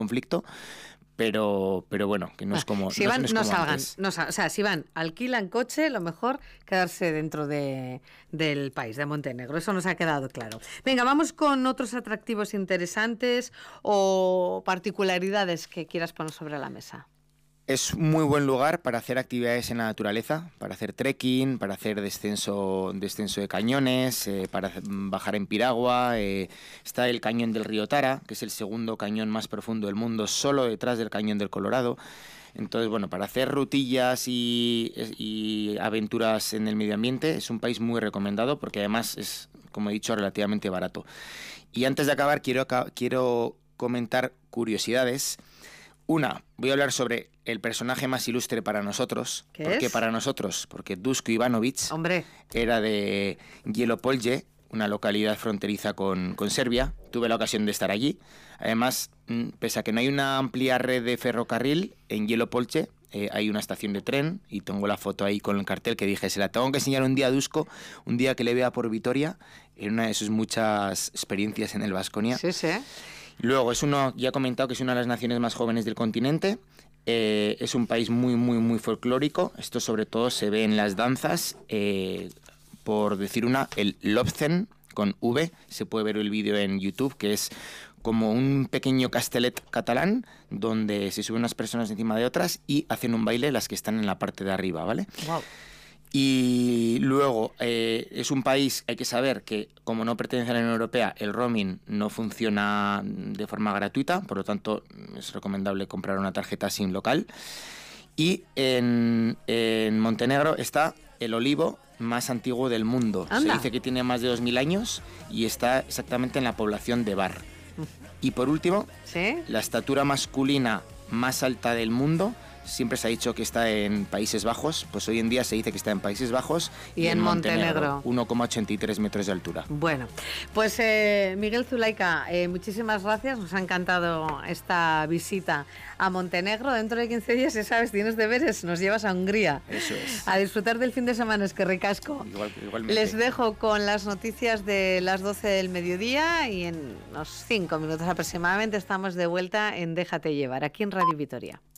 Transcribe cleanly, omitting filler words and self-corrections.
conflicto. Pero bueno, que no es como... Si van, es no como salgan. antes. O sea, si van, alquilan coche, lo mejor quedarse dentro del país, de Montenegro. Eso nos ha quedado claro. Venga, vamos con otros atractivos interesantes o particularidades que quieras poner sobre la mesa. Es un muy buen lugar para hacer actividades en la naturaleza, para hacer trekking, para hacer descenso de cañones, para bajar en piragua. Está el cañón del río Tara, que es el segundo cañón más profundo del mundo, solo detrás del cañón del Colorado. Entonces, bueno, para hacer rutillas y aventuras en el medio ambiente es un país muy recomendado porque además es, como he dicho, relativamente barato. Y antes de acabar, quiero comentar curiosidades. Una, voy a hablar sobre el personaje más ilustre para nosotros. ¿Por qué para nosotros? Porque Duško Ivanović era de Jelopolje, una localidad fronteriza con Serbia. Tuve la ocasión de estar allí. Además, pese a que no hay una amplia red de ferrocarril en Jelopolje, hay una estación de tren y tengo la foto ahí con el cartel que dije, se la tengo que enseñar un día a Duško, un día que le vea por Vitoria, en una de sus muchas experiencias en el Baskonia. Sí, sí. Luego, ya he comentado que es una de las naciones más jóvenes del continente. Es un país muy, muy, muy folclórico. Esto sobre todo se ve en las danzas. Por decir una, el Lobzen con V. Se puede ver el vídeo en YouTube, que es como un pequeño castellet catalán, donde se suben unas personas encima de otras y hacen un baile las que están en la parte de arriba, ¿vale? Wow. Y luego, es un país, hay que saber que como no pertenece a la Unión Europea, el roaming no funciona de forma gratuita, por lo tanto es recomendable comprar una tarjeta SIM local. Y en Montenegro está el olivo más antiguo del mundo. ¡Anda! Se dice que tiene más de 2000 años y está exactamente en la población de Bar. Y por último, ¿sí? La estatura masculina más alta del mundo. Siempre se ha dicho que está en Países Bajos, pues hoy en día se dice que está en Países Bajos y en Montenegro 1,83 metros de altura. Bueno, pues Miguel Zulaika, muchísimas gracias, nos ha encantado esta visita a Montenegro. Dentro de 15 días, ya sabes, tienes deberes, nos llevas a Hungría. Eso es. A disfrutar del fin de semana, es que ricasco. Igualmente. Les dejo con las noticias de las 12 del mediodía y en unos 5 minutos aproximadamente estamos de vuelta en Déjate Llevar, aquí en Radio Vitoria.